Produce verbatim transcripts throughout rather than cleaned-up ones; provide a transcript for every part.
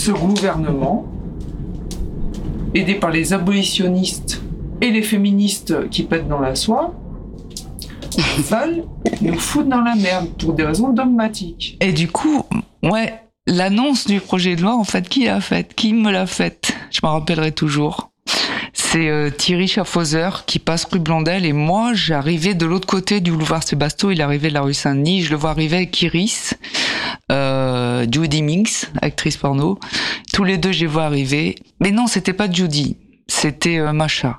ce gouvernement, aidé par les abolitionnistes et les féministes qui pètent dans la soie, veulent nous foutre dans la merde pour des raisons dogmatiques. Et du coup, ouais, l'annonce du projet de loi, en fait, qui l'a faite? Qui me l'a faite? Je m'en rappellerai toujours. C'est euh, Thierry Schaffhauser qui passe rue Blondel, et moi, j'arrivais de l'autre côté du boulevard Sébasto, il arrivait de la rue Saint-Denis, je le vois arriver avec Iris, euh, Judy Minks, actrice porno. Tous les deux, je les vois arriver. Mais non, c'était pas Judy, c'était euh, Macha.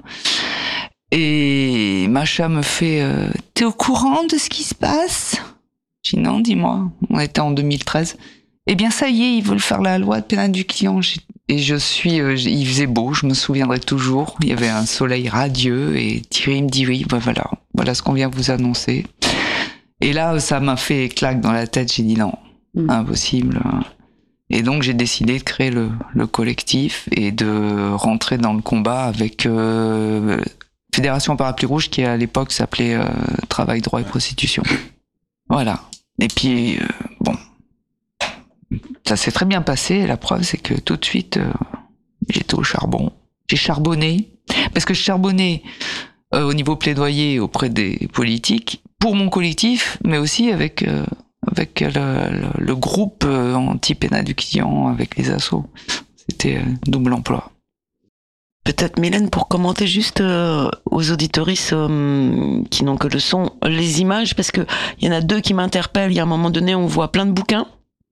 Et Macha me fait euh, « T'es au courant de ce qui se passe ?» Je dis « Non, dis-moi. » On était en deux mille treize. « Eh bien, ça y est, ils veulent faire la loi de pénal du client. » Et je suis... Euh, il faisait beau, je me souviendrai toujours. Il y avait un soleil radieux et Thierry me dit « Oui, ben voilà, voilà ce qu'on vient vous annoncer. » Et là, ça m'a fait claque dans la tête. J'ai dit « Non, mmh. impossible. » Et donc, j'ai décidé de créer le, le collectif et de rentrer dans le combat avec... Euh, Fédération Parapluie Rouge, qui à l'époque s'appelait euh, Travail, Droit et Prostitution. Voilà. Et puis, euh, bon, ça s'est très bien passé. La preuve, c'est que tout de suite, euh, j'étais au charbon. J'ai charbonné, parce que je charbonnais euh, au niveau plaidoyer auprès des politiques, pour mon collectif, mais aussi avec, euh, avec le, le, le groupe euh, anti-pénal du client, avec les assos. C'était euh, double emploi. Peut-être Mylène, pour commenter juste euh, aux auditoristes euh, qui n'ont que le son, les images, parce que il y en a deux qui m'interpellent. Il y a un moment donné, on voit plein de bouquins.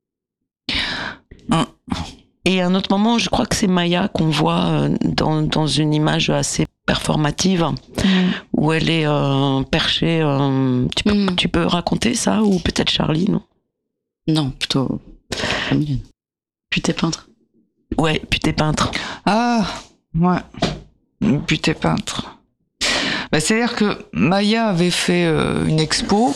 Hum. Et à un autre moment, je crois que c'est Maya qu'on voit euh, dans, dans une image assez performative, mmh. où elle est euh, perchée. Euh, tu, peux, mmh. tu peux raconter ça, ou peut-être Charlie, non? Non, plutôt Mylène. Puis t'es peintre. Ouais, puis t'es peintre. Ah ouais, puis t'es peintre. Bah, c'est-à-dire que Maya avait fait euh, une expo,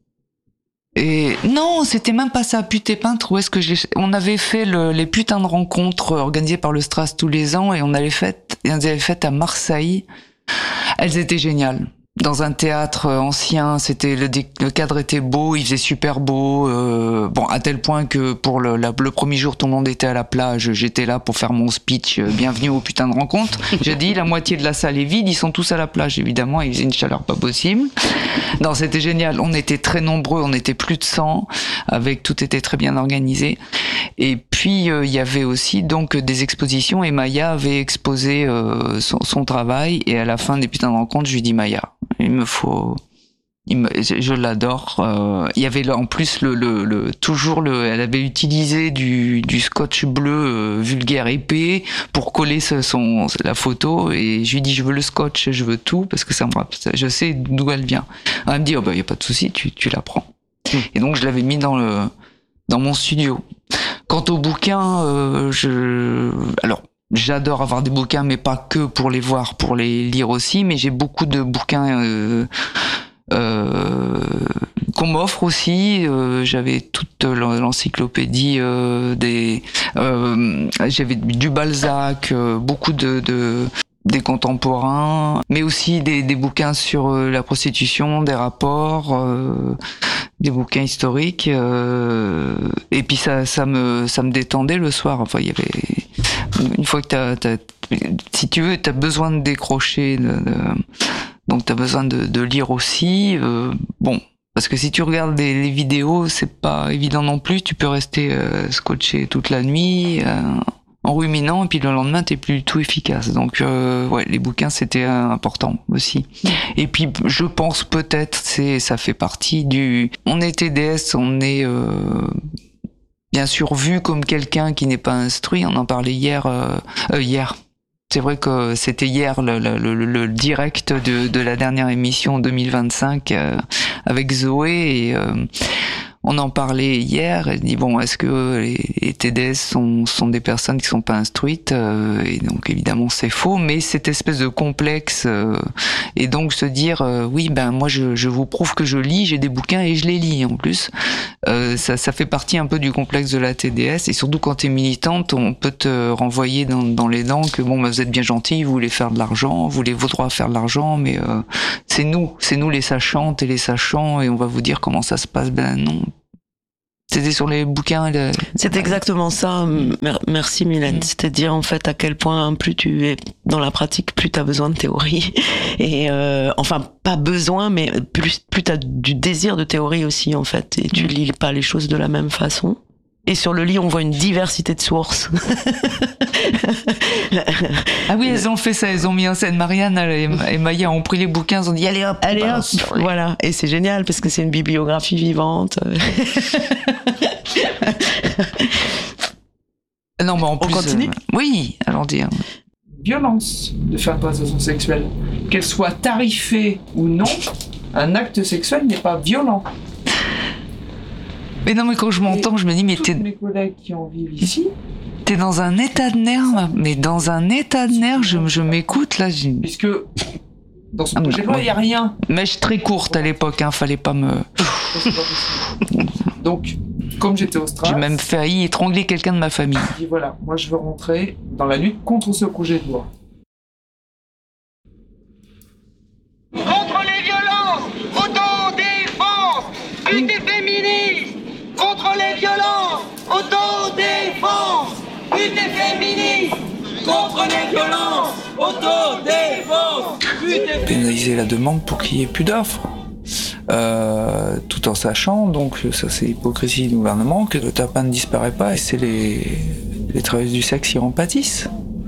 et non, c'était même pas ça, puis t'es peintre. Où est-ce que j'ai... On avait fait le, les putains de rencontres organisées par le Stras tous les ans, et on avait fait, et on les avait faites à Marseille. Elles étaient géniales. Dans un théâtre ancien, c'était le, le cadre était beau, il faisait super beau, euh, bon à tel point que pour le, la, le premier jour tout le monde était à la plage, j'étais là pour faire mon speech, euh, bienvenue aux putains de rencontres. J'ai dit la moitié de la salle est vide, ils sont tous à la plage évidemment, il faisait une chaleur pas possible. Non, c'était génial, on était très nombreux, on était plus de cent, avec tout était très bien organisé. Et puis euh, il y avait aussi donc des expositions, et Maya avait exposé euh, son, son travail, et à la fin des putains de rencontres, je lui dis Maya, il me faut, il me, je, je l'adore. Euh, il y avait là, en plus le, le, le, toujours le, elle avait utilisé du, du scotch bleu euh, vulgaire épais pour coller ce, son, la photo, et je lui dis je veux le scotch, je veux tout, parce que ça me rappelle, je sais d'où elle vient. Elle me dit oh bah y a pas de souci, tu, tu la prends. Mmh. Et donc je l'avais mis dans le, dans mon studio. Quant au bouquin, euh, je, alors. J'adore avoir des bouquins, mais pas que pour les voir, pour les lire aussi. Mais j'ai beaucoup de bouquins euh, euh, qu'on m'offre aussi. Euh, j'avais toute l'encyclopédie euh, des, euh, j'avais du Balzac, euh, beaucoup de, de des contemporains, mais aussi des, des bouquins sur euh, la prostitution, des rapports, euh, des bouquins historiques. Euh, et puis ça, ça me, ça me détendait le soir. Enfin, il y avait une fois que t'as, t'as, si tu veux, t'as besoin de décrocher, de, de, donc t'as besoin de, de lire aussi. Euh, bon, parce que si tu regardes les, les vidéos, c'est pas évident non plus. Tu peux rester euh, scotché toute la nuit. Euh, en ruminant, et puis le lendemain t'es plus du tout efficace. Donc euh, ouais, les bouquins c'était euh, important aussi. Et puis je pense peut-être c'est ça fait partie du. On est T D S, on est euh, bien sûr vu comme quelqu'un qui n'est pas instruit. On en parlait hier. Euh, euh, hier. C'est vrai que c'était hier le, le, le, le direct de, de la dernière émission deux mille vingt-cinq euh, avec Zoé, et euh, on en parlait hier. Elle dit bon, est-ce que les, les T D S sont, sont des personnes qui sont pas instruites, euh, et donc évidemment c'est faux, mais cette espèce de complexe euh, et donc se dire euh, oui ben moi je, je vous prouve que je lis, j'ai des bouquins et je les lis en plus. Euh, ça, ça fait partie un peu du complexe de la T D S, et surtout quand t'es militante, on peut te renvoyer dans, dans les dents que bon, bah, vous êtes bien gentil, vous voulez faire de l'argent, vous voulez vos droits à faire de l'argent, mais euh, c'est nous, c'est nous les sachantes et les sachants, et on va vous dire comment ça se passe. Ben non, C'était sur les bouquins. Le... C'est exactement ça. Merci Mylène. Mmh. C'est-à-dire en fait à quel point plus tu es dans la pratique, plus tu as besoin de théorie. Et euh, enfin pas besoin, mais plus plus tu as du désir de théorie aussi en fait. Et tu lis pas les choses de la même façon. Et sur le lit, on voit une diversité de sources. Ah oui, elles ont fait ça, elles ont mis en scène. Marianne et Maya ont pris les bouquins, ils ont dit allez hop, allez hop, voilà. Et c'est génial parce que c'est une bibliographie vivante. Non, mais en plus, on continue. Euh, oui, allons dire. Violence de faire une prestation sexuelle, qu'elle soit tarifée ou non, un acte sexuel n'est pas violent. Mais non, mais quand je m'entends, je me dis, mais tous t'es... mes collègues qui en vivent ici... T'es dans un état de nerfs, mais dans un état de nerfs, je, je m'écoute, là. Je... Puisque, dans ce Ah, projet de loi, il oui. n'y a rien. Mèche très courte à l'époque, hein, fallait pas me... Donc, comme j'étais au Stras... J'ai même failli étrangler quelqu'un de ma famille. Je dis voilà, moi je veux rentrer dans la lutte contre ce projet de loi. Contre les violences, autodéfense, lutte féministe. Contre les violences, autodéfense, lutte féministe. Contre les violences, autodéfense, lutte féministe. Pénaliser la demande pour qu'il n'y ait plus d'offres. Euh, tout en sachant, donc ça c'est l'hypocrisie du gouvernement, que le tapin ne disparaît pas et c'est les, les travailleuses du sexe qui en pâtissent.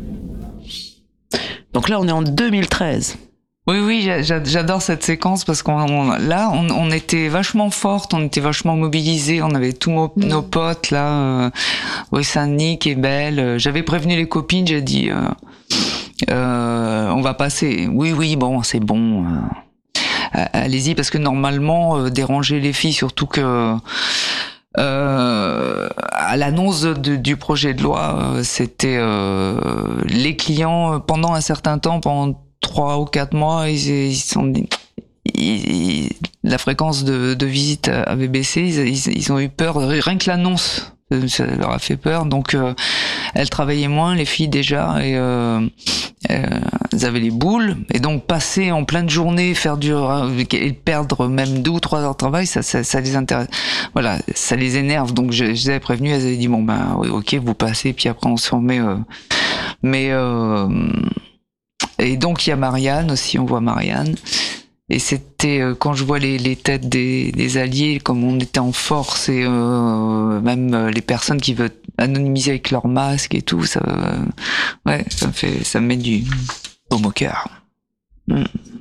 Donc là, on est en deux mille treize. Oui, oui, j'a- j'adore cette séquence parce qu'on on- là, on, on était vachement fortes, on était vachement mobilisés, on avait tous nos, nos potes là, euh, oui, Saint-Denis qui est belle. J'avais prévenu les copines, j'ai dit, euh, euh, on va passer. Oui, oui, bon, c'est bon. Euh, allez-y, parce que normalement, euh, déranger les filles, surtout que euh, à l'annonce de, du projet de loi, euh, c'était euh, les clients pendant un certain temps, pendant trois ou quatre mois, ils, ils sont, ils, la fréquence de, de visite avait baissé, ils, ils, ils ont eu peur, rien que l'annonce, ça leur a fait peur, donc euh, elles travaillaient moins, les filles déjà, et euh, euh, elles avaient les boules, et donc passer en pleine journée, faire du, et perdre même deux ou trois heures de travail, ça, ça, ça les intéresse, voilà, ça les énerve, donc je, je les avais prévenus, elles avaient dit bon ben oui, ok, vous passez, puis après on se remet, euh, mais euh, et donc il y a Marianne aussi, on voit Marianne. Et c'était euh, quand je vois les, les têtes des, des alliés, comme on était en force, et euh, même euh, les personnes qui veulent anonymiser avec leur masque et tout, ça, euh, ouais, ça me fait, ça me met du baume au cœur. Mm.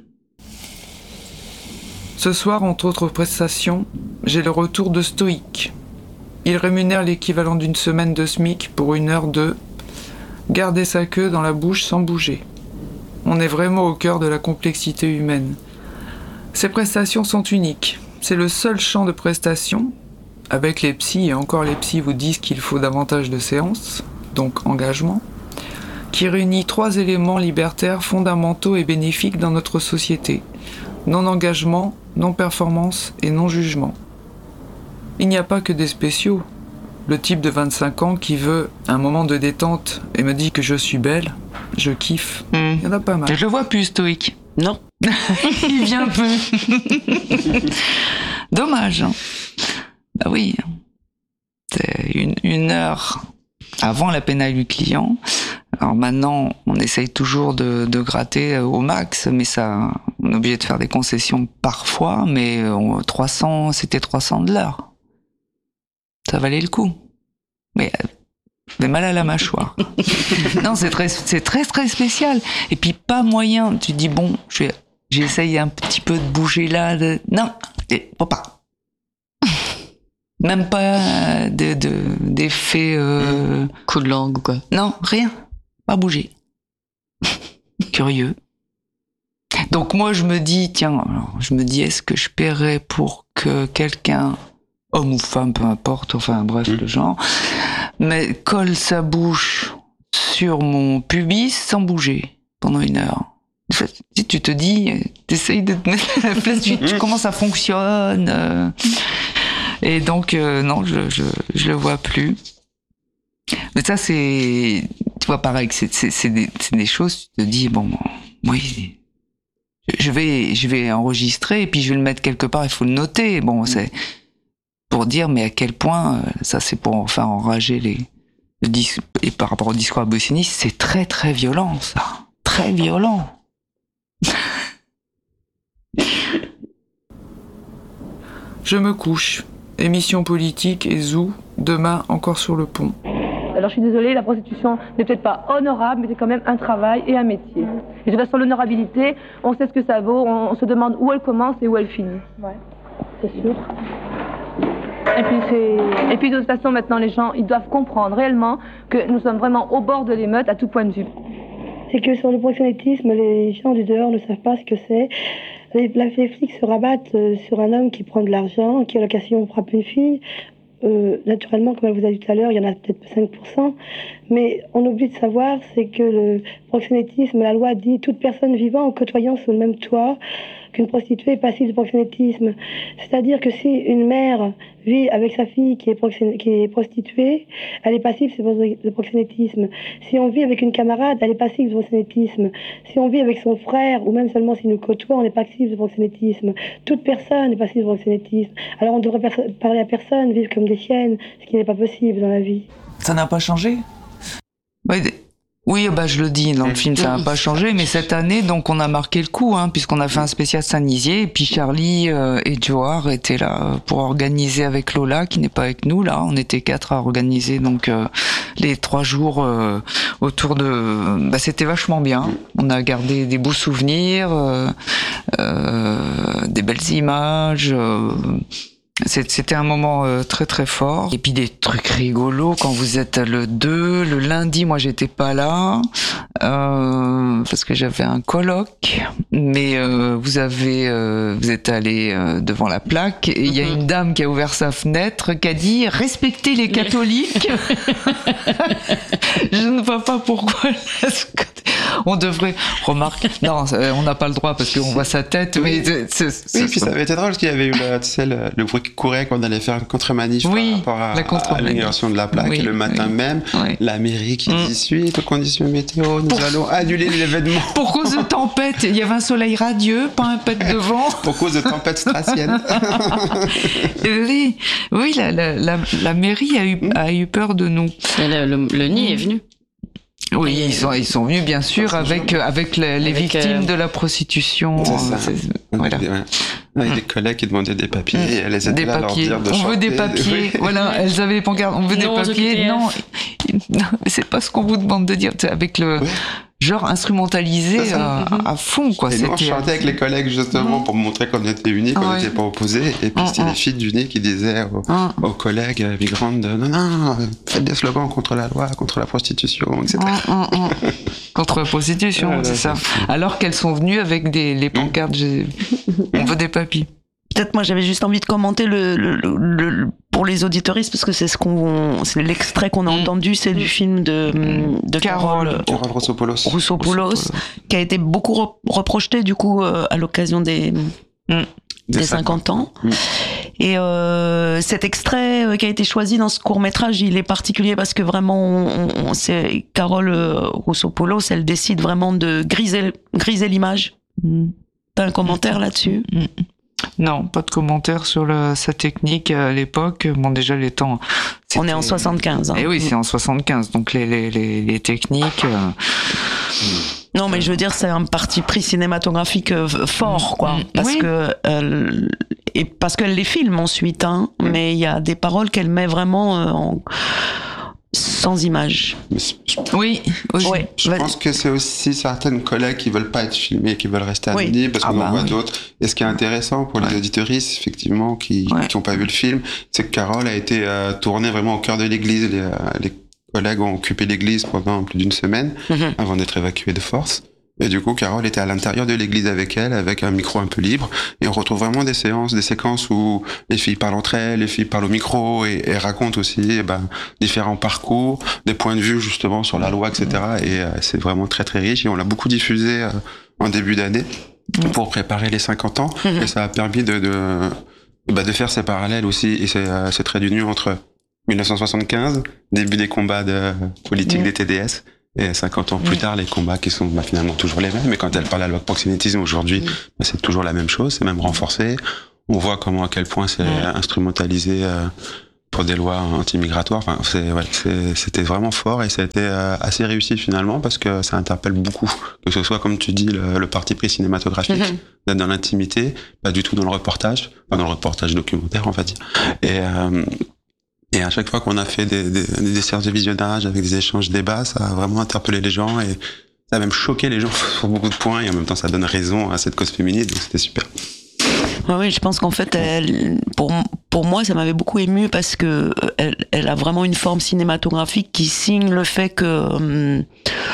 Ce soir, entre autres prestations, j'ai le retour de Stoïque. Il rémunère l'équivalent d'une semaine de SMIC pour une heure de garder sa queue dans la bouche sans bouger. On est vraiment au cœur de la complexité humaine. Ces prestations sont uniques. C'est le seul champ de prestations, avec les psys, et encore les psys vous disent qu'il faut davantage de séances, donc engagement, qui réunit trois éléments libertaires fondamentaux et bénéfiques dans notre société. Non-engagement, non-performance et non-jugement. Il n'y a pas que des spéciaux. Le type de vingt-cinq ans qui veut un moment de détente et me dit que je suis belle, je kiffe. Mm. Il y en a pas mal. Je le vois plus stoïque. Non. Il vient peu. Dommage. Hein. Bah oui. C'est une, une heure avant la pénale du client. Alors maintenant, on essaye toujours de, de gratter au max, mais ça, on est obligé de faire des concessions parfois, mais on, trois cents, c'était trois cents de l'heure. Ça valait le coup. Mais j'ai mal à la mâchoire. Non, c'est très, c'est très très spécial. Et puis pas moyen. Tu dis bon, je vais, j'essaye un petit peu de bouger là. De... Non, et, faut pas. Même pas de, de, d'effet. Euh... Coup de langue ou quoi? Non, rien. Pas bouger. Curieux. Donc moi je me dis, tiens, alors, je me dis, est-ce que je paierais pour que quelqu'un, homme ou femme, peu importe, enfin bref, mmh. le genre, mais colle sa bouche sur mon pubis sans bouger pendant une heure. Si tu te dis, t'essayes de te mettre à la place, tu, tu comment ça fonctionne. Euh, et donc, euh, non, je, je, je le vois plus. Mais ça, c'est, tu vois, pareil, c'est, c'est, c'est, des, c'est des choses, tu te dis, bon, oui, je vais, je vais enregistrer et puis je vais le mettre quelque part, il faut le noter. Bon, c'est, pour dire mais à quel point, euh, ça c'est pour enfin enrager les, le dis- et par rapport au discours abolitionniste, c'est très très violent ça, très violent. Je me couche. Émission politique et Zou, demain encore sur le pont. Alors je suis désolée, la prostitution n'est peut-être pas honorable, mais c'est quand même un travail et un métier. Et de toute façon, l'honorabilité, on sait ce que ça vaut, on, on se demande où elle commence et où elle finit. Ouais, c'est sûr. Et puis, c'est... et puis de toute façon, maintenant, les gens, ils doivent comprendre réellement que nous sommes vraiment au bord de l'émeute à tout point de vue. C'est que sur le proxénétisme, les gens du dehors ne savent pas ce que c'est. Les, les flics se rabattent euh, sur un homme qui prend de l'argent, qui à l'occasion frappe une fille. Euh, naturellement, comme elle vous a dit tout à l'heure, il y en a peut-être cinq pour cent. Mais on oublie de savoir, c'est que le proxénétisme, la loi dit toute personne vivant ou côtoyant sous le même toit, qu'une prostituée est passive de proxénétisme. C'est-à-dire que si une mère vit avec sa fille qui est, proxén... qui est prostituée, elle est passive de proxénétisme. Si on vit avec une camarade, elle est passive de proxénétisme. Si on vit avec son frère, ou même seulement si nous côtoie, on est passif de proxénétisme. Toute personne est passive de proxénétisme. Alors on devrait per... parler à personne, vivre comme des chiennes, ce qui n'est pas possible dans la vie. Ça n'a pas changé ? Ouais, oui, bah je le dis dans le film, ça n'a pas changé, mais cette année, donc on a marqué le coup, hein, puisqu'on a fait un spécial Saint-Nizier, et puis Charlie euh, et Johar étaient là pour organiser avec Lola, qui n'est pas avec nous là. On était quatre à organiser donc euh, les trois jours euh, autour de. Bah c'était vachement bien. On a gardé des beaux souvenirs, euh, euh, des belles images. Euh, C'était un moment euh, très très fort. Et puis des trucs rigolos quand vous êtes le deux. Le lundi, moi j'étais pas là euh, parce que j'avais un colloque. Mais euh, vous avez, euh, vous êtes allé euh, devant la plaque et il y a une dame qui a ouvert sa fenêtre qui a dit respectez les catholiques. Je ne vois pas pourquoi. On devrait remarquer. Non, on n'a pas le droit parce qu'on voit sa tête. Mais c'est, c'est, c'est, oui, puis ça avait été drôle parce qu'il y avait eu le, tu sais, le, le bruit qui courait quand on allait faire une contre-manif oui, par rapport à, la contre- à l'inauguration de la plaque. Oui, et le matin oui, même, oui. la mairie qui dit suite aux conditions météo, nous Pour... allons annuler l'événement. Pour cause de tempête, il y avait un soleil radieux, pas un pet de vent. Pour cause de tempête strassienne. oui, oui, la, la, la, la mairie a eu, a eu peur de nous. Le, le, le nid est venu. Oui, ils sont, ils sont venus bien sûr avec, avec les, les avec, victimes euh... de la prostitution. C'est ça. C'est, voilà. Ouais. Avec des collègues qui demandaient des papiers, et elles étaient des là papiers. à leur dire de on chanter. veut des papiers. Oui. Voilà, elles avaient les pancartes. On veut non, des papiers. Non, non, c'est pas ce qu'on vous demande de dire. Avec le oui. genre instrumentalisé à, à fond, quoi. Et C'était... nous, on chantait avec les collègues justement mmh. pour montrer qu'on était unis, qu'on n'était ouais. pas opposés. Et puis mmh. c'était les filles du nez qui disaient aux, mmh. aux collègues migrantes de, non, non, faites des slogans contre la loi, contre la prostitution, et cetera. Mmh, mmh. Contre la prostitution, ouais, c'est ça. Alors qu'elles sont venues avec des les pancartes, j'ai... on veut des papiers. Peut-être moi j'avais juste envie de commenter le, le, le, le pour les auditeuristes parce que c'est ce qu'on c'est l'extrait qu'on a entendu, c'est du film de de Carole Carole Roussopoulos Roussopoulos qui a été beaucoup reproché du coup à l'occasion des mm. des, des cinquante ans. Mm. Et euh, cet extrait qui a été choisi dans ce court-métrage, il est particulier parce que vraiment on, on, c'est Carole Roussopoulos, elle décide vraiment de griser griser l'image. Mm. T'as un commentaire là-dessus? Mm. Non, pas de commentaire sur le, sa technique à l'époque. Bon, déjà les temps. On est en soixante-quinze. Hein. Et oui, c'est en soixante-quinze. Donc les les les, les techniques. Euh... Non, mais je veux dire, c'est un parti pris cinématographique fort, quoi, parce oui. que euh, et parce qu'elle les filme ensuite, hein. Mm. Mais il y a des paroles qu'elle met vraiment euh, en sans image. Oui, oui. Ouais, je vas-y. pense que c'est aussi certaines collègues qui veulent pas être filmées, qui veulent rester anonymes, oui. parce qu'on ah bah, en voit oui. d'autres. Et ce qui est intéressant pour ouais. les auditeuristes, effectivement, qui ouais. qui ont pas vu le film, c'est que Carole a été euh, tournée vraiment au cœur de l'église. Les, euh, les collègues ont occupé l'église pendant plus d'une semaine mm-hmm. avant d'être évacués de force. Et du coup, Carole était à l'intérieur de l'église avec elle, avec un micro un peu libre. Et on retrouve vraiment des séances, des séquences où les filles parlent entre elles, les filles parlent au micro et, et racontent aussi eh ben, différents parcours, des points de vue justement sur la loi, et cetera. Et euh, c'est vraiment très très riche. Et on l'a beaucoup diffusé euh, en début d'année pour préparer les cinquante ans. Et ça a permis de, de, bah, de faire ces parallèles aussi et ces, euh, ces traits d'union entre dix-neuf cent soixante-quinze, début des combats de politique mmh. des T D S, et cinquante ans plus tard, les combats qui sont bah, finalement toujours les mêmes. Mais quand elle parle de la loi de proxénétisme aujourd'hui, mmh. bah, c'est toujours la même chose, c'est même renforcé. on voit comment à quel point c'est ouais. instrumentalisé euh, pour des lois anti-migratoires. Enfin, c'est, ouais, c'est, c'était vraiment fort et ça a été euh, assez réussi finalement parce que ça interpelle beaucoup. Que ce soit, comme tu dis, le, le parti pris cinématographique, mm-hmm. d'être dans l'intimité, pas du tout dans le reportage, pas dans le reportage documentaire, on va dire. Et, euh, et à chaque fois qu'on a fait des, des, des séances de visionnage avec des échanges débats, ça a vraiment interpellé les gens et ça a même choqué les gens sur beaucoup de points et en même temps ça donne raison à cette cause féministe, donc c'était super. Ah oui, je pense qu'en fait, elle, pour, pour moi, ça m'avait beaucoup ému parce que elle, elle a vraiment une forme cinématographique qui signe le fait que hum,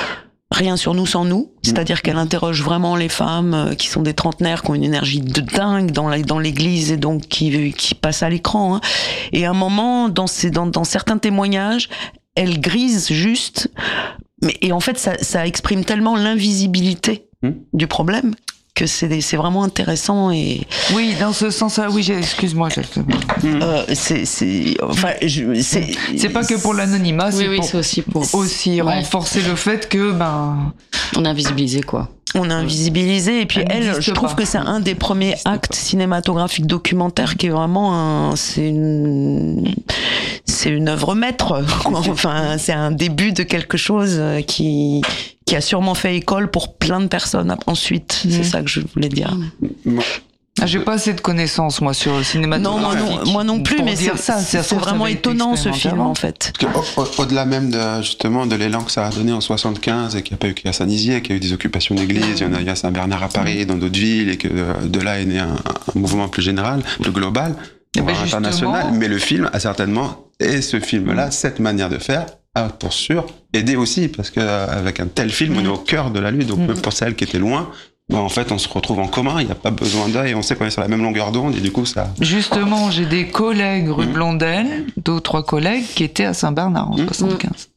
rien sur nous sans nous. C'est-à-dire qu'elle interroge vraiment les femmes qui sont des trentenaires, qui ont une énergie de dingue dans, la, dans l'église et donc qui, qui passent à l'écran. Hein. Et à un moment, dans, ces, dans, dans certains témoignages, elle grise juste. Mais, et en fait, ça, ça exprime tellement l'invisibilité mmh. du problème que c'est, c'est vraiment intéressant et oui dans ce sens-là oui j'ai, excuse-moi j'ai... Euh, c'est c'est enfin je, c'est c'est pas que pour l'anonymat c'est, oui, oui, pour c'est aussi pour aussi ouais. renforcer le fait que ben on a invisibilisé quoi on a invisibilisé et puis elle, elle je trouve pas. que c'est un des premiers actes cinématographiques documentaires qui est vraiment un c'est une c'est une œuvre maître quoi. Enfin c'est un début de quelque chose qui qui a sûrement fait école pour plein de personnes ensuite. Mmh. C'est ça que je voulais dire. Mmh. Ah, j'ai pas assez de connaissances, moi, sur le cinématographique. Non, moi non, moi non plus, mais c'est, ça, c'est, c'est vraiment étonnant, ce film, en fait. Parce que, au, au-delà même, de, justement, de l'élan que ça a donné en soixante-quinze, et qu'il n'y a pas eu qu'à Saint-Nizier, qu'il y a eu des occupations d'églises, il y en a, il y a Saint-Bernard à Paris, dans d'autres villes, et que de là est né un, un mouvement plus général, plus global, voire ben international. Mais le film a certainement, et ce film-là, cette manière de faire, a pour sûr aidé aussi, parce qu'avec un tel film, on est au cœur de la lutte, donc même pour celles qui étaient loin, ben en fait, on se retrouve en commun, il n'y a pas besoin d'œil, on sait qu'on est sur la même longueur d'onde, et du coup, ça... Justement, j'ai des collègues rue mmh. Blondel, deux ou trois collègues, qui étaient à Saint-Bernard en mmh. soixante-quinze.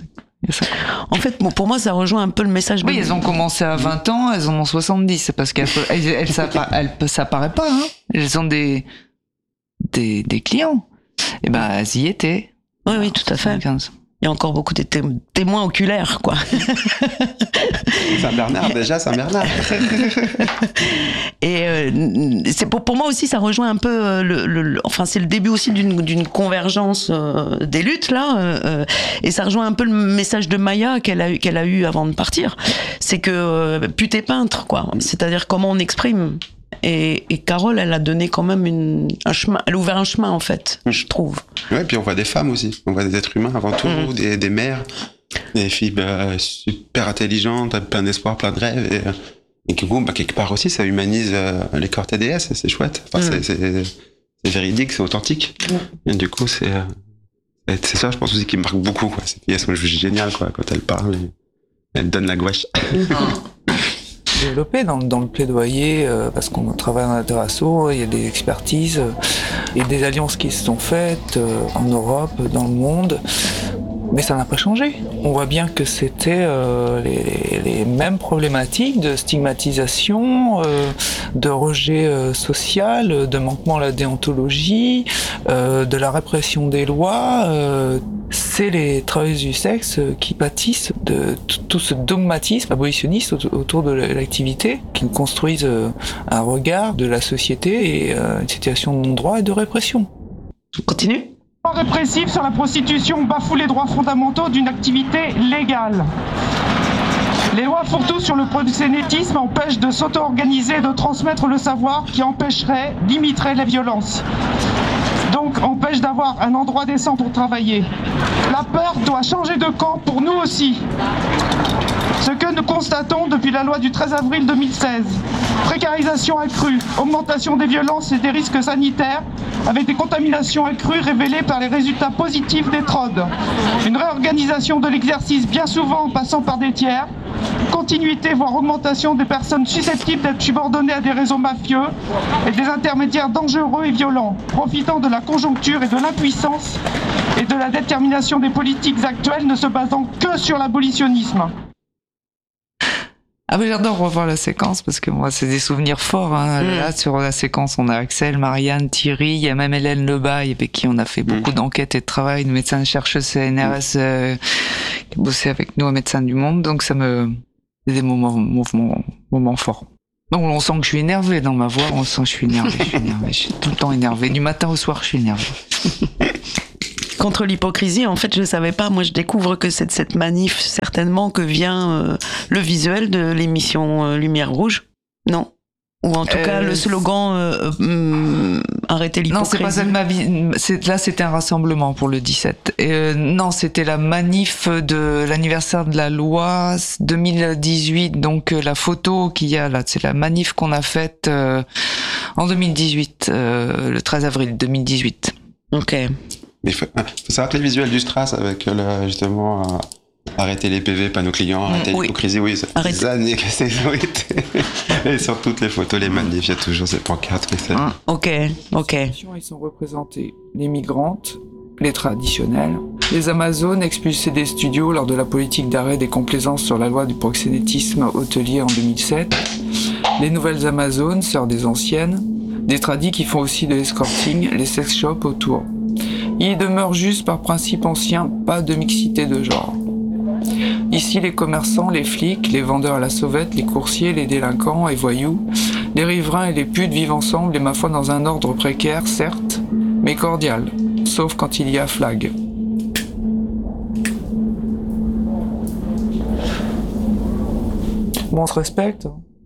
En fait, bon, pour moi, ça rejoint un peu le message de... Oui, elles ont commencé à vingt ans, elles en ont soixante-dix, c'est parce qu'elles elles, elles, ça, elles, ça paraît pas, hein. Elles ont des, des, des clients. Et ben, elles y étaient. Oui, oui, tout à fait. soixante-quinze. Il y a encore beaucoup de té- témoins oculaires, quoi. Saint-Bernard, déjà, Saint-Bernard. Et euh, c'est pour, pour moi aussi, ça rejoint un peu le, le, le enfin, c'est le début aussi d'une, d'une convergence euh, des luttes, là. Euh, et ça rejoint un peu le message de Maya qu'elle a eu, qu'elle a eu avant de partir. C'est que, euh, pute et peintre, quoi. C'est-à-dire comment on exprime. Et, et Carole, elle a donné quand même une, un chemin, elle a ouvert un chemin en fait, mmh. je trouve. Ouais, puis on voit des femmes aussi, on voit des êtres humains avant tout, mmh. des, des mères, des filles bah, super intelligentes, plein d'espoir, plein de rêves, et, et que, bon, bah, quelque part aussi, ça humanise euh, les corps T D S, et c'est chouette. Enfin, mmh. c'est, c'est, c'est véridique, c'est authentique. Mmh. Et du coup, c'est, euh, c'est ça, je pense aussi, qui me marque beaucoup, quoi. Ces filles, elles sont juste géniales, quoi, quand elles parlent, et elles donnent la gouache. Développé dans, dans le plaidoyer euh, parce qu'on travaille dans l'Interasso, il y a des expertises euh, et des alliances qui se sont faites euh, en Europe, dans le monde, mais ça n'a pas changé. On voit bien que c'était euh, les, les mêmes problématiques de stigmatisation, euh, de rejet euh, social, de manquement à la déontologie, euh, de la répression des lois. Euh, c'est les travailleuses du sexe qui pâtissent de tout ce dogmatisme abolitionniste autour de l'activité, qui construisent un regard de la société et une situation de non-droit et de répression. Continue. Répressif sur la prostitution bafoue les droits fondamentaux d'une activité légale. Les lois fourre-tout sur le proxénétisme empêchent de s'auto-organiser et de transmettre le savoir qui empêcherait, limiterait les violences. Donc empêche d'avoir un endroit décent pour travailler. La peur doit changer de camp pour nous aussi. Ce que nous constatons depuis la loi du treize avril deux mille seize, précarisation accrue, augmentation des violences et des risques sanitaires, avec des contaminations accrues révélées par les résultats positifs des T R O D, une réorganisation de l'exercice bien souvent en passant par des tiers, continuité voire augmentation des personnes susceptibles d'être subordonnées à des réseaux mafieux et des intermédiaires dangereux et violents, profitant de la conjoncture et de l'impuissance et de la détermination des politiques actuelles ne se basant que sur l'abolitionnisme. Ah mais j'adore revoir la séquence parce que moi c'est des souvenirs forts hein. Mmh. Là sur la séquence on a Axel, Marianne, Thierry, il y a même Hélène Lebaille avec qui on a fait beaucoup mmh. d'enquêtes et de travail, une médecin chercheuse C N R S mmh. euh, qui a bossé avec nous à Médecins du Monde, donc ça me c'est des moments, moments, moments forts. Bon, on sent que je suis énervé dans ma voix, on sent que je suis énervé, je suis énervé, je suis tout le temps énervé. Du matin au soir, je suis énervé. Contre l'hypocrisie, en fait, je savais pas. Moi, je découvre que c'est de cette manif, certainement, que vient euh, le visuel de l'émission euh, Lumière Rouge. Non. Ou en tout euh, cas, le slogan euh, euh, Arrêtez l'hypocrisie. Non, c'est pas ça de ma vie. C'est, là, c'était un rassemblement pour le dix-sept. Et, euh, non, c'était la manif de l'anniversaire de la loi deux mille dix-huit. Donc, euh, la photo qu'il y a là, c'est la manif qu'on a faite euh, en deux mille dix-huit, euh, le treize avril deux mille dix-huit. Ok. Mais il faut, faut savoir que les visuels du Stras avec le, justement euh, arrêter les P V, panneaux clients, arrêter mmh, l'hypocrisie, oui, ça fait des années que c'est été. Et sur toutes les photos, les manifs, il y a toujours ces pancartes. Mmh, ok, ok. Ils sont représentés les migrantes, les traditionnels, les Amazones expulsées des studios lors de la politique d'arrêt des complaisances sur la loi du proxénétisme hôtelier en deux mille sept, les nouvelles Amazones, sœurs des anciennes, des tradis qui font aussi de l'escorting, les sex shops autour. Il demeure juste par principe ancien, pas de mixité de genre. Ici, les commerçants, les flics, les vendeurs à la sauvette, les coursiers, les délinquants et voyous, les riverains et les putes vivent ensemble et ma foi dans un ordre précaire, certes, mais cordial, sauf quand il y a flag. Bon, on se respecte.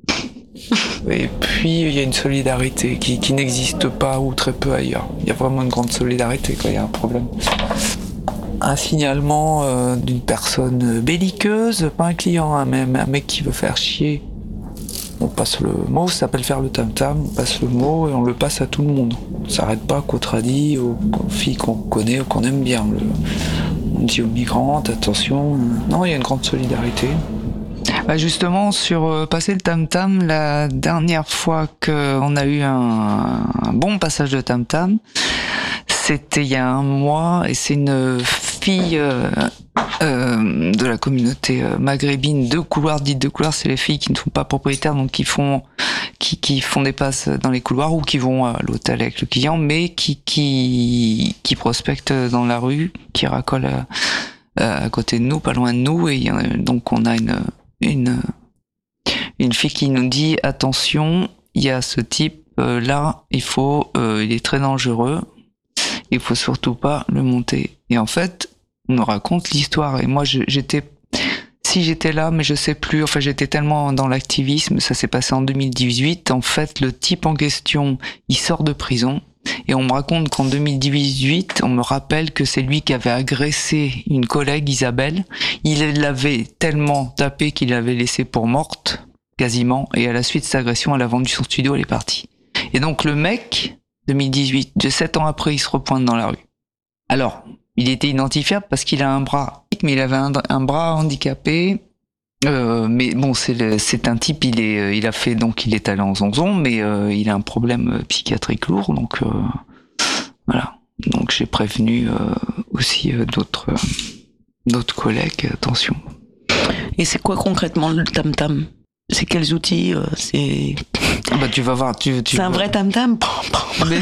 Et puis, il y a une solidarité qui, qui n'existe pas ou très peu ailleurs. Il y a vraiment une grande solidarité quand il y a un problème. Un signalement euh, d'une personne belliqueuse, pas un client, hein, même un mec qui veut faire chier. On passe le mot, ça s'appelle faire le tam-tam, on passe le mot et on le passe à tout le monde. On s'arrête pas qu'aux tradis, aux, aux filles qu'on connaît ou qu'on aime bien. Le, on dit aux migrantes, attention. Non, il y a une grande solidarité. Bah justement, sur euh, passer le tam-tam, la dernière fois qu'on a eu un, un bon passage de tam-tam, c'était il y a un mois, et c'est une fille euh, euh, de la communauté euh, maghrébine de couloirs, dites de couloirs, c'est les filles qui ne sont pas propriétaires, donc qui font qui, qui font des passes dans les couloirs ou qui vont à l'hôtel avec le client, mais qui qui qui prospectent dans la rue, qui racolent à, à côté de nous, pas loin de nous, et donc on a une une une fille qui nous dit attention, il y a ce type euh, là, il faut euh, il est très dangereux, il faut surtout pas le monter. Et en fait, on me raconte l'histoire et moi je, j'étais si j'étais là, mais je sais plus, enfin j'étais tellement dans l'activisme, ça s'est passé en deux mille dix-huit, en fait le type en question, il sort de prison. Et on me raconte qu'en deux mille dix-huit, on me rappelle que c'est lui qui avait agressé une collègue, Isabelle. Il l'avait tellement tapé qu'il l'avait laissée pour morte, quasiment. Et à la suite de cette agression, elle a vendu son studio, elle est partie. Et donc le mec, deux mille dix-huit, de sept ans après, il se repointe dans la rue. Alors, il était identifiable parce qu'il a un bras, mais il avait un, un bras handicapé. Euh, mais bon, c'est, le, c'est un type, il est, il a fait donc, il est allé en zonzon, mais euh, il a un problème psychiatrique lourd, donc euh, voilà. Donc j'ai prévenu euh, aussi euh, d'autres, euh, d'autres collègues, attention. Et c'est quoi concrètement le tam-tam ? C'est quels outils euh, c'est... Bah tu vas voir, tu. tu c'est un vas... vrai tam-tam. Mais...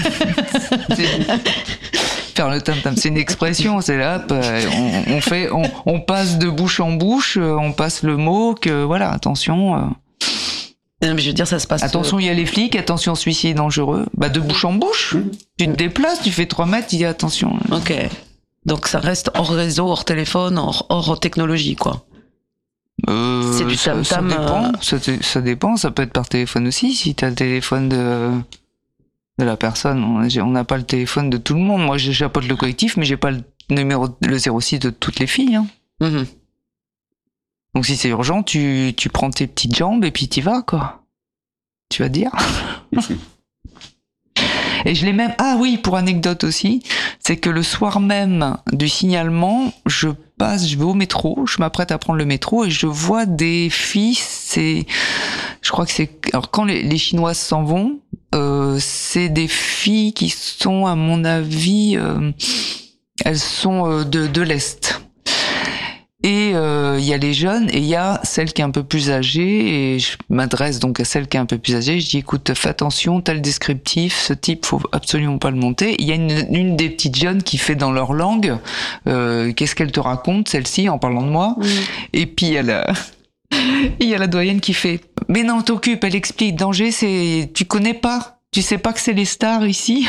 Faire le tam-tam, c'est une expression, c'est là, on, on fait, on, on passe de bouche en bouche, on passe le mot que voilà, attention. Non, mais je veux dire, ça se passe. Attention, il y a les flics, attention, celui-ci est dangereux. Bah de bouche en bouche, tu te déplaces, tu fais trois mètres, il dit attention. Ok. Donc ça reste hors réseau, hors téléphone, hors, hors technologie, quoi. Euh, c'est du tam-tam. Ça, ça dépend. Euh... Ça, ça dépend. Ça peut être par téléphone aussi, si t'as le téléphone de. de la personne, on n'a pas le téléphone de tout le monde. Moi, je chapeaute le collectif, mais j'ai pas le numéro, le zéro six de toutes les filles. Hein. Mm-hmm. Donc, si c'est urgent, tu, tu prends tes petites jambes et puis t'y vas, quoi. Tu vas dire. Et je l'ai même. Ah oui, pour anecdote aussi, c'est que le soir même du signalement, je passe, je vais au métro, je m'apprête à prendre le métro et je vois des filles. C'est, je crois que c'est. Alors quand les, les Chinoises s'en vont. Euh, c'est des filles qui sont, à mon avis, euh, elles sont euh, de, de l'Est. Et il euh, y a les jeunes et il y a celle qui est un peu plus âgée. Et je m'adresse donc à celle qui est un peu plus âgée. Je dis, écoute, fais attention, tel descriptif, ce type, faut absolument pas le monter. Il y a une, une des petites jeunes qui fait dans leur langue, euh, qu'est-ce qu'elle te raconte, celle-ci, en parlant de moi. Mmh. Et puis elle a... il y a la doyenne qui fait « Mais non, t'occupe, elle explique. Danger, c'est, tu connais pas? Tu sais pas que c'est les stars ici?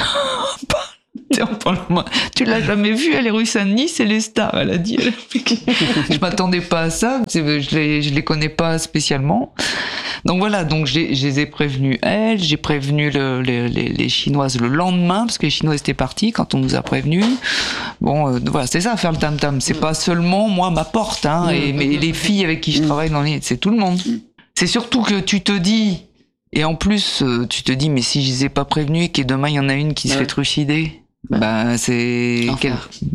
Tu l'as jamais vu, elle est rue Saint-Denis, c'est les stars, elle a dit. Je m'attendais pas à ça, je les, je les connais pas spécialement. Donc voilà, donc je les ai prévenus, elles, j'ai prévenu le, le, les, les Chinoises le lendemain, parce que les Chinoises étaient partis quand on nous a prévenus. Bon, euh, voilà, c'est ça, faire le tam-tam. C'est pas seulement moi, ma porte, hein, et mais les filles avec qui je travaille dans les... C'est tout le monde. C'est surtout que tu te dis, et en plus, tu te dis, mais si je les ai pas prévenus et que demain il y en a une qui se fait trucider, bah, bah c'est... Quel...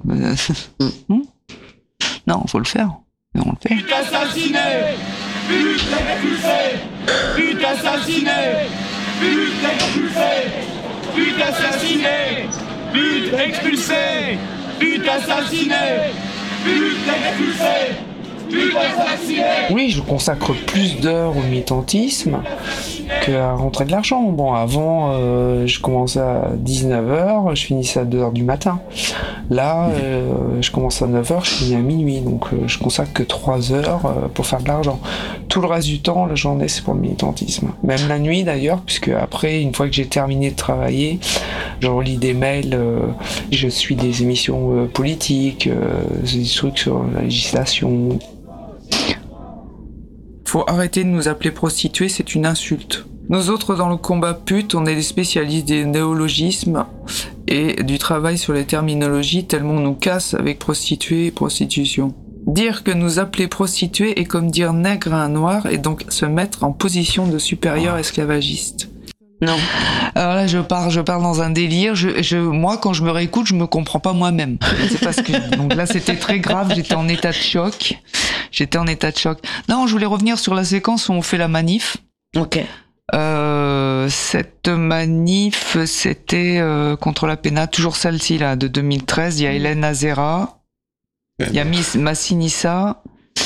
Non, faut le faire. Et on le fait. But assassiné, but expulsé, but assassiné, but expulsé, but assassiné, but expulsé, but assassiné, but expulsé. Oui, je consacre plus d'heures au militantisme qu'à rentrer de l'argent. Bon, avant, euh, je commençais à dix-neuf heures, je finissais à deux heures du matin. Là, euh, je commence à neuf heures, je finis à minuit. Donc, euh, je consacre que trois heures euh, pour faire de l'argent. Tout le reste du temps, la journée, c'est pour le militantisme. Même la nuit, d'ailleurs, puisque après, une fois que j'ai terminé de travailler, je relis des mails, euh, je suis des émissions euh, politiques, euh, des trucs sur la législation. Faut arrêter de nous appeler prostituées, c'est une insulte. Nous autres, dans le combat pute, on est des spécialistes des néologismes et du travail sur les terminologies, tellement on nous casse avec prostituée et prostitution. Dire que nous appeler prostituées est comme dire nègre à un noir et donc se mettre en position de supérieur esclavagiste. Non. Alors là, je pars, je pars dans un délire. Je, je, moi, quand je me réécoute, je me comprends pas moi-même. C'est parce que donc là, c'était très grave. J'étais en état de choc. J'étais en état de choc. Non, je voulais revenir sur la séquence où on fait la manif. Ok. Euh, cette manif, c'était euh, contre la P E N A, toujours celle-ci là, de deux mille treize. Il y a Hélène Azera, il y a Miss Massinissa.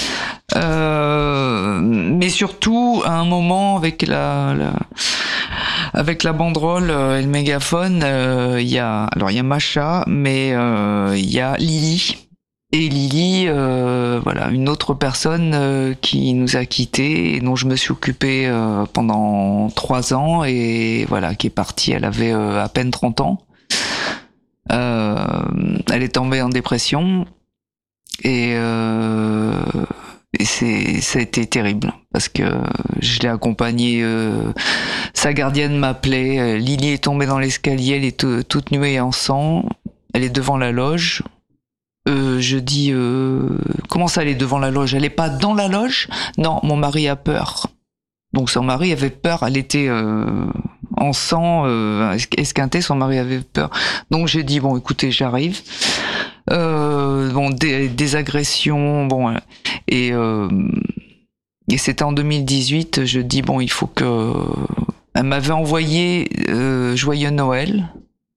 Euh, mais surtout, à un moment, avec la, la avec la banderole euh, et le mégaphone, il euh, y a, alors il y a Macha, mais il euh, y a Lily. Et Lily, euh, voilà, une autre personne euh, qui nous a quittés et dont je me suis occupée euh, pendant trois ans et voilà, qui est partie. Elle avait euh, à peine trente ans. Euh, elle est tombée en dépression et, euh, et c'est, ça a été terrible parce que je l'ai accompagnée. Euh, sa gardienne m'appelait. Lily est tombée dans l'escalier, elle est t- toute nuée en sang. Elle est devant la loge. Euh, je dis, euh, comment ça, elle est devant la loge? Elle est pas dans la loge? Non, mon mari a peur. Donc son mari avait peur, elle était euh, en sang, euh, esquintée, son mari avait peur. Donc j'ai dit, bon, écoutez, j'arrive. Euh, bon, des, des agressions, bon, et, euh, et c'était en deux mille dix-huit, je dis, bon, il faut que... Elle m'avait envoyé euh, Joyeux Noël.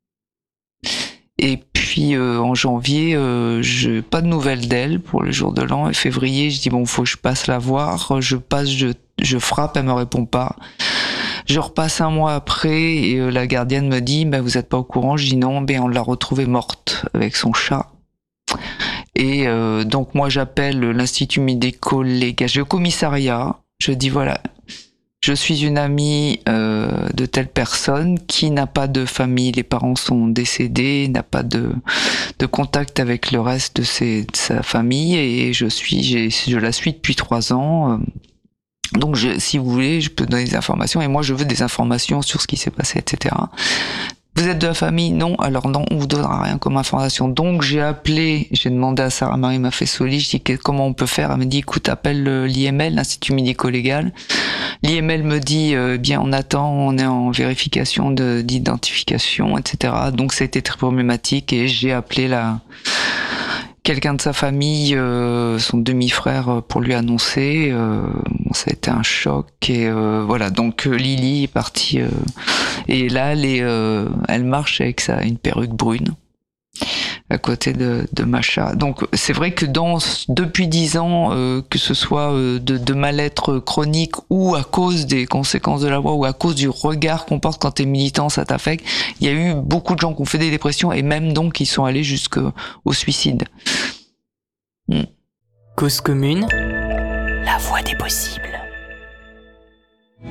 Et puis euh, en janvier, euh, je pas de nouvelles d'elle pour le jour de l'an. Et février, je dis bon, faut que je passe la voir. Je passe, je, je frappe, elle me répond pas. Je repasse un mois après et euh, la gardienne me dit, ben vous êtes pas au courant. Je dis non, ben on l'a retrouvée morte avec son chat. Et euh, donc moi j'appelle l'institut médico-légal, je vais au commissariat. Je dis voilà. Je suis une amie euh, de telle personne qui n'a pas de famille, les parents sont décédés, n'a pas de, de contact avec le reste de, ses, de sa famille et je suis, j'ai, je la suis depuis trois ans. Donc, je, si vous voulez, je peux donner des informations et moi, je veux des informations sur ce qui s'est passé, et cetera. Vous êtes de la famille? Non. Alors non, on vous donnera rien comme information. Donc j'ai appelé, j'ai demandé à Sarah Marie Maffesoli, je dis que, comment on peut faire. Elle me dit écoute, appelle l'I M L, l'Institut médico-légal. L'I M L me dit euh, bien on attend, on est en vérification de, d'identification, et cetera. Donc ça a été très problématique et j'ai appelé la quelqu'un de sa famille, euh, son demi-frère, pour lui annoncer. Euh, bon, ça a été un choc et euh, voilà. Donc Lily est partie euh, et là, elle, est, euh, elle marche avec sa une perruque brune à côté de, de Macha. Donc c'est vrai que dans depuis dix ans, euh, que ce soit euh, de, de mal-être chronique ou à cause des conséquences de la loi ou à cause du regard qu'on porte quand t'es militant, ça t'affecte. Il y a eu beaucoup de gens qui ont fait des dépressions et même donc qui sont allés jusqu'au suicide. Hmm. Cause commune, la voie des possibles.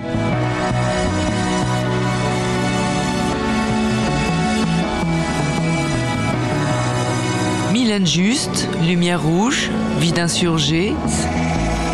Scène juste, lumière rouge, vide insurgé,